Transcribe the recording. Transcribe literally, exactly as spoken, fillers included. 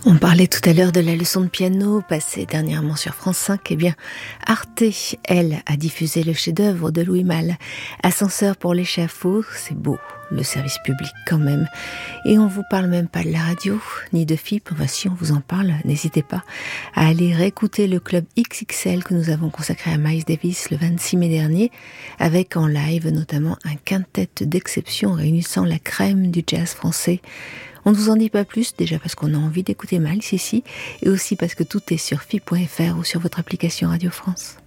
On parlait tout à l'heure de la leçon de piano passée dernièrement sur France cinq. Eh bien, Arte, elle, a diffusé le chef-d'œuvre de Louis Malle. Ascenseur pour l'échafaud, c'est beau, le service public quand même. Et on vous parle même pas de la radio, ni de F I P. Enfin, si on vous en parle, n'hésitez pas à aller réécouter le club X X L que nous avons consacré à Miles Davis le vingt-six mai dernier, avec en live notamment un quintet d'exception réunissant la crème du jazz français. On ne vous en dit pas plus, déjà parce qu'on a envie d'écouter Miles ici, et aussi parce que tout est sur F I P point F R ou sur votre application Radio France.